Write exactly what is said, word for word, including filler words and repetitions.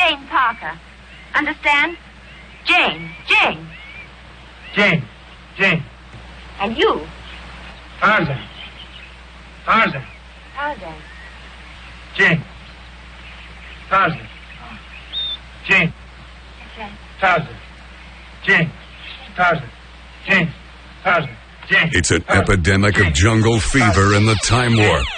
Jane Parker. Understand? Jane. Jane. Jane. Jane. And you? Tarzan. Tarzan. Tarzan. Jane. Tarzan. Jane. That's right. Tarzan. Jane. Tarzan. Jane. Tarzan. Jane. It's an Tarzan. epidemic Jane. of jungle fever in the Time Warp.